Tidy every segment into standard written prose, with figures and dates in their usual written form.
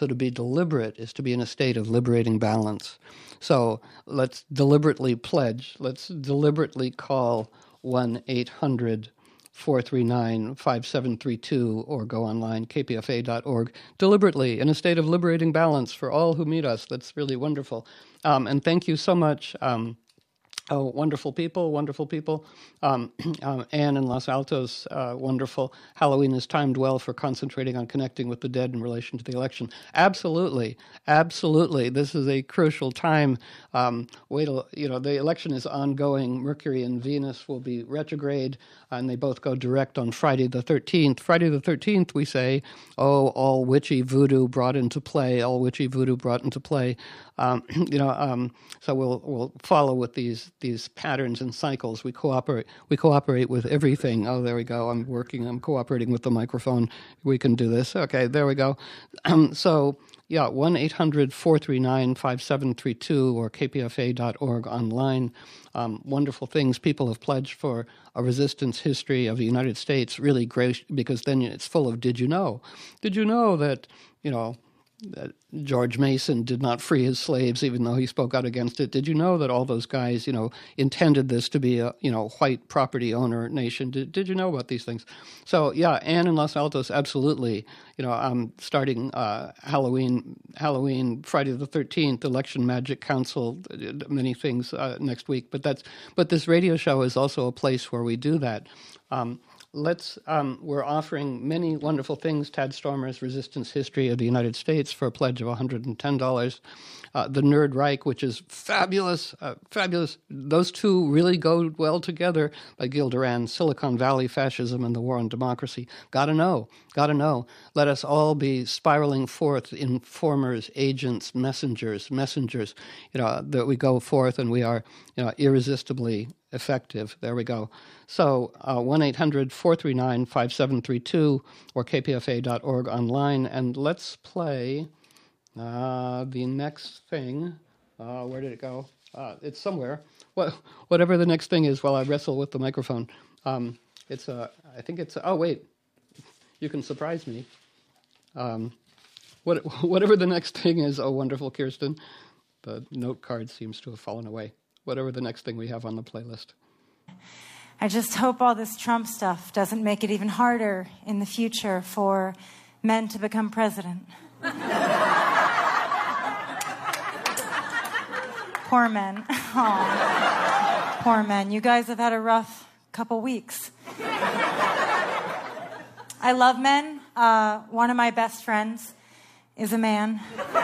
So to be deliberate is to be in a state of liberating balance. So let's deliberately pledge. Let's deliberately call 1-800-439-5732 or go online, kpfa.org, deliberately in a state of liberating balance for all who meet us. That's really wonderful. And thank you so much. Oh, wonderful people, wonderful people. Anne in Los Altos, wonderful. Halloween is timed well for concentrating on connecting with the dead in relation to the election. Absolutely, absolutely. This is a crucial time. Wait till, the election is ongoing. Mercury and Venus will be retrograde, and they both go direct on Friday the 13th. Friday the 13th, we say, all witchy voodoo brought into play, all witchy voodoo brought into play. So we'll follow with these patterns and cycles. We cooperate with everything. Oh, there we go. I'm cooperating with the microphone. We can do this. Okay, there we go. 1-800-439-5732 or kpfa.org online. Wonderful things. People have pledged for a resistance history of the United States. Really great, because then it's full of did you know? Did you know that, that George Mason did not free his slaves, even though he spoke out against it? Did you know that all those guys, intended this to be a, white property owner nation? Did you know about these things? So, yeah, Anne in Los Altos, absolutely. I'm starting Halloween, Friday the 13th, Election Magic Council, many things next week. But this radio show is also a place where we do that. We're offering many wonderful things. Tad Stormer's Resistance History of the United States for a pledge of $110. The Nerd Reich, which is fabulous, fabulous. Those two really go well together, by Gil Duran, Silicon Valley Fascism and the War on Democracy. Gotta know. Let us all be spiraling forth, informers, agents, messengers, that we go forth and we are, irresistibly effective. There we go. So 1-800-439-5732 or kpfa.org online. And let's play the next thing. Where did it go? It's somewhere. Whatever the next thing is while I wrestle with the microphone. I think it's, oh, wait. You can surprise me. Whatever the next thing is, oh, wonderful, Kirsten. The note card seems to have fallen away. Whatever the next thing we have on the playlist. I just hope all this Trump stuff doesn't make it even harder in the future for men to become president. Poor men. Oh, poor men. You guys have had a rough couple weeks. I love men. One of my best friends is a man.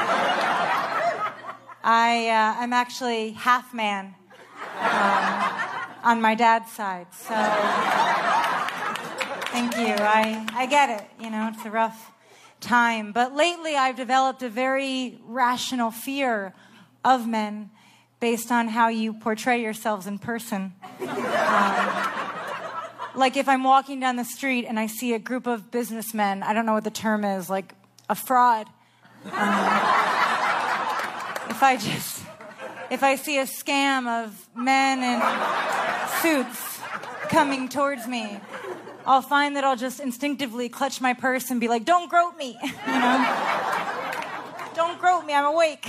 I'm actually half man on my dad's side. So thank you. I get it. It's a rough time. But lately I've developed a very rational fear of men based on how you portray yourselves in person. Like if I'm walking down the street and I see a group of businessmen, I don't know what the term is, like a fraud. If I see a scam of men in suits coming towards me, I'll find that I'll just instinctively clutch my purse and be like, don't grope me, Don't grope me, I'm awake,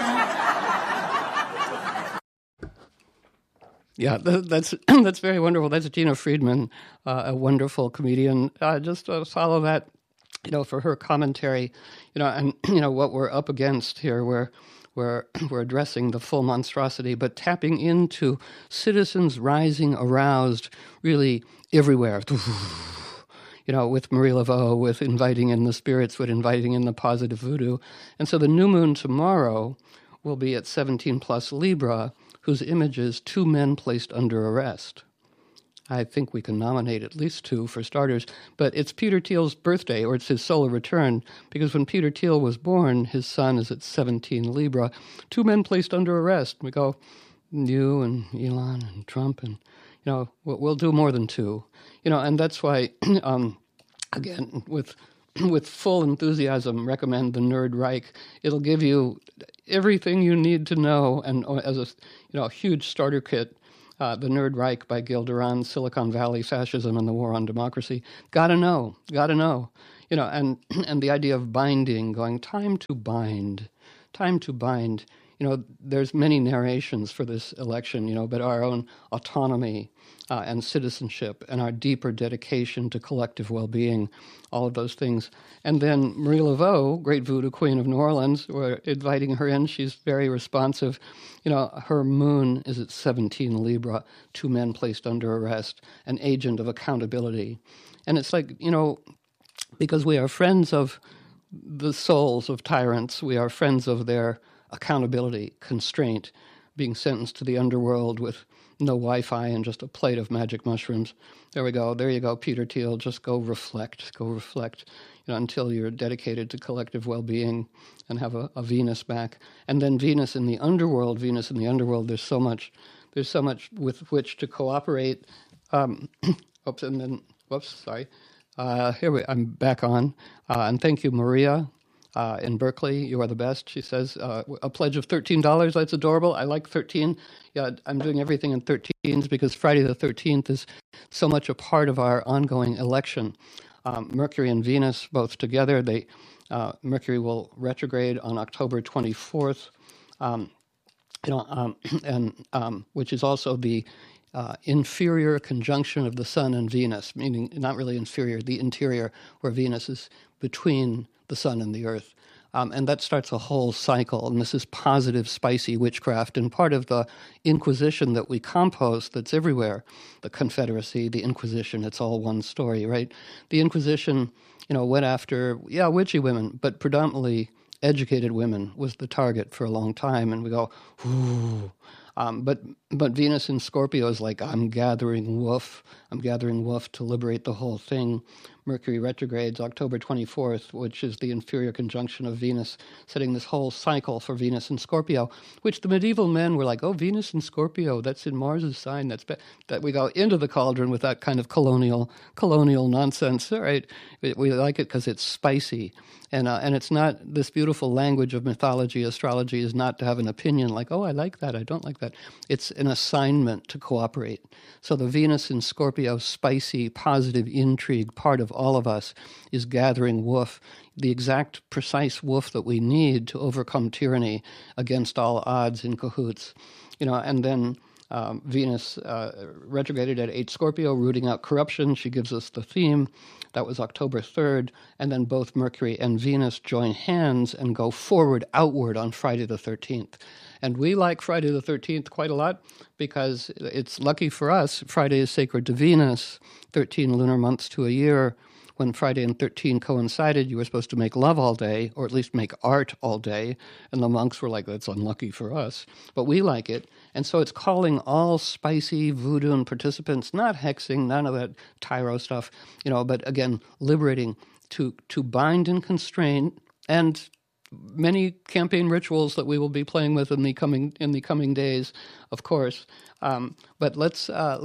Yeah, that's very wonderful. That's Gina Friedman, a wonderful comedian. Just follow that, for her commentary, and what we're up against here. We're addressing the full monstrosity, but tapping into citizens rising, aroused, really everywhere. With Marie Laveau, with inviting in the spirits, with inviting in the positive voodoo. And so the new moon tomorrow will be at 17 plus Libra, whose image is two men placed under arrest. I think we can nominate at least two for starters, but it's Peter Thiel's birthday, or it's his solar return, because when Peter Thiel was born, his sun is at 17 Libra. Two men placed under arrest. We go, you and Elon and Trump, and, we'll do more than two. And that's why, again, with full enthusiasm, recommend the Nerd Reich. It'll give you everything you need to know, and as a huge starter kit, the Nerd Reich by Gil Duran, Silicon Valley Fascism and the War on Democracy. Gotta know. And and the idea of binding, going time to bind, time to bind. There's many narrations for this election, but our own autonomy and citizenship and our deeper dedication to collective well-being, all of those things. And then Marie Laveau, great voodoo queen of New Orleans, we're inviting her in. She's very responsive. Her moon is at 17 Libra, 2 men placed under arrest, an agent of accountability. And it's like, because we are friends of the souls of tyrants, we are friends of their accountability, constraint, being sentenced to the underworld with no Wi-Fi and just a plate of magic mushrooms. There we go. There you go, Peter Thiel. Just go reflect, until you're dedicated to collective well-being and have a Venus back. And then Venus in the underworld, there's so much with which to cooperate. I'm back on. And thank you, Maria. In Berkeley, you are the best, she says. A pledge of $13, that's adorable. I like 13. Yeah, I'm doing everything in 13s because Friday the 13th is so much a part of our ongoing election. Mercury and Venus both together. Mercury will retrograde on October 24th, which is also the inferior conjunction of the Sun and Venus, meaning not really inferior, the interior, where Venus is between the Sun and the Earth. And that starts a whole cycle. And this is positive, spicy witchcraft. And part of the Inquisition that we compost that's everywhere, the Confederacy, the Inquisition, it's all one story, right? The Inquisition, went after, witchy women, but predominantly educated women was the target for a long time. And we go, ooh. But Venus in Scorpio is like, I'm gathering woof to liberate the whole thing. Mercury retrogrades October 24th, which is the inferior conjunction of Venus, setting this whole cycle for Venus in Scorpio, which the medieval men were like, oh, Venus in Scorpio, that's in Mars's sign. That we go into the cauldron with that kind of colonial nonsense, right? We like it because it's spicy. And it's not this beautiful language of mythology. Astrology is not to have an opinion like, oh, I like that, I don't like that. It's an assignment to cooperate. So the Venus in Scorpio, spicy, positive intrigue, part of all of us, is gathering woof, the exact precise woof that we need to overcome tyranny against all odds in cahoots. And then Venus retrograded at 8 Scorpio, rooting out corruption. She gives us the theme. That was October 3rd. And then both Mercury and Venus join hands and go forward, outward on Friday the 13th. And we like Friday the 13th quite a lot because it's lucky for us. Friday is sacred to Venus, 13 lunar months to a year. When Friday and 13 coincided, you were supposed to make love all day, or at least make art all day. And the monks were like, that's unlucky for us. But we like it. And so it's calling all spicy voodoo and participants, not hexing, none of that tyro stuff, but again, liberating to bind and constrain, and many campaign rituals that we will be playing with in the coming days, of course. But let's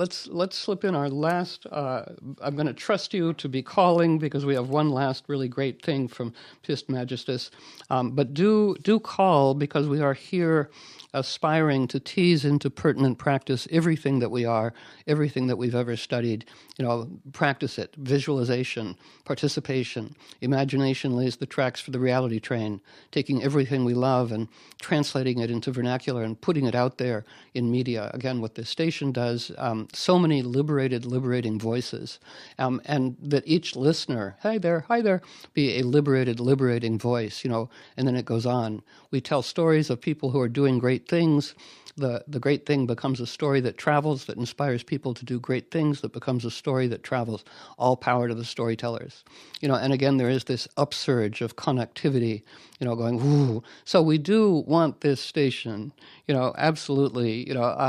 slip in our last. I'm going to trust you to be calling because we have one last really great thing from Pist Majestus. But do call because we are here aspiring to tease into pertinent practice everything that we are, everything that we've ever studied. Practice it. Visualization, participation, imagination lays the tracks for the reality train, taking everything we love and translating it into vernacular and putting it out there in media. Again, what this station does, so many liberating voices, and that each listener, hi there, be a liberating voice, and then it goes on. We tell stories of people who are doing great things. The great thing becomes a story that travels, that inspires people to do great things, that becomes a story that travels. All power to the storytellers. And again, there is this upsurge of connectivity, going, ooh. So we do want this station, absolutely,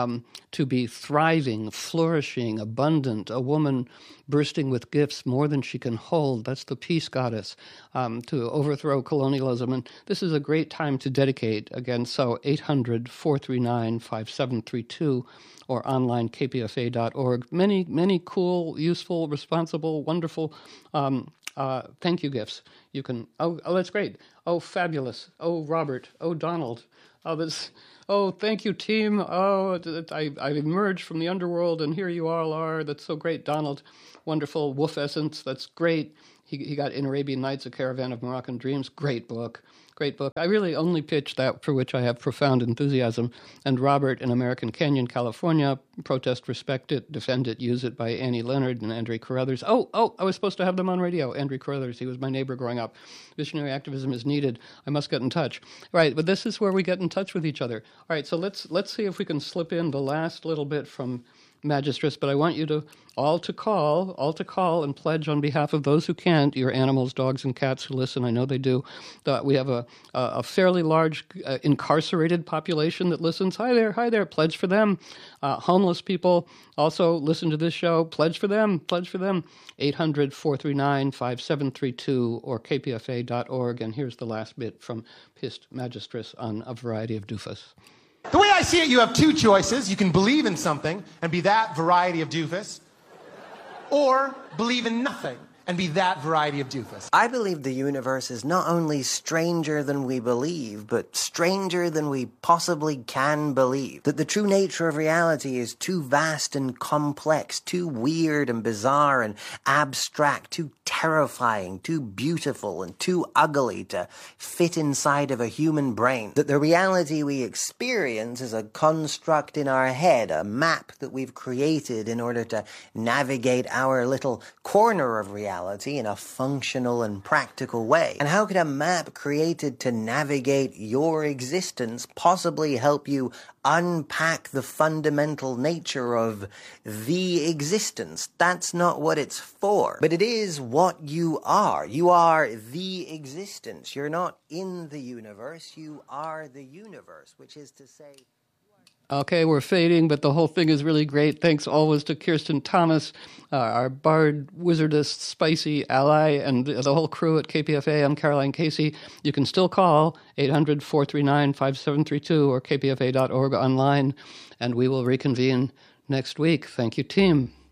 to be thriving, flourishing, abundant, a woman bursting with gifts more than she can hold. That's the peace goddess, to overthrow colonialism. And this is a great time to dedicate, again, so 800-439-5732 or online kpfa.org. Many cool, useful, responsible, wonderful thank you gifts. You can, oh, that's great. Oh, fabulous. Oh, Robert. Oh, Donald. Oh, thank you, team. Oh, I emerged from the underworld, and here you all are. That's so great, Donald. Wonderful. Wolf Essence. That's great. He got In Arabian Nights, A Caravan of Moroccan Dreams. Great book. Great book. I really only pitch that for which I have profound enthusiasm. And Robert in American Canyon, California, Protest, Respect It, Defend It, Use It by Annie Leonard and Andre Carruthers. Oh, I was supposed to have them on radio. Andre Carruthers, he was my neighbor growing up. Visionary activism is needed. I must get in touch. Right, but this is where we get in touch with each other. All right, so let's see if we can slip in the last little bit from Magistress, but I want you to all to call and pledge on behalf of those who can't, your animals, dogs, and cats who listen. I know they do. That we have a fairly large incarcerated population that listens. Hi there, pledge for them. Homeless people also listen to this show. Pledge for them. 800-439-5732 or kpfa.org. And here's the last bit from Pissed Magistress on a variety of doofus. The way I see it, you have two choices. You can believe in something and be that variety of doofus, or believe in nothing and be that variety of doofus. I believe the universe is not only stranger than we believe, but stranger than we possibly can believe. That the true nature of reality is too vast and complex, too weird and bizarre and abstract, too terrifying, too beautiful and too ugly to fit inside of a human brain. That the reality we experience is a construct in our head, a map that we've created in order to navigate our little corner of reality in a functional and practical way. And how could a map created to navigate your existence possibly help you unpack the fundamental nature of the existence? That's not what it's for. But it is what you are. You are the existence. You're not in the universe. You are the universe, which is to say... Okay, we're fading, but the whole thing is really great. Thanks always to Kirsten Thomas, our bard, wizardess, spicy ally, and the whole crew at KPFA. I'm Caroline Casey. You can still call 800-439-5732 or kpfa.org online, and we will reconvene next week. Thank you, team.